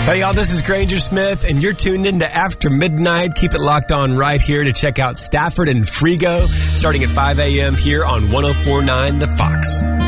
Hey, y'all, this is Granger Smith, and you're tuned in to After Midnight. Keep it locked on right here to check out Stafford and Frigo, starting at 5 a.m. here on 104.9 The Fox.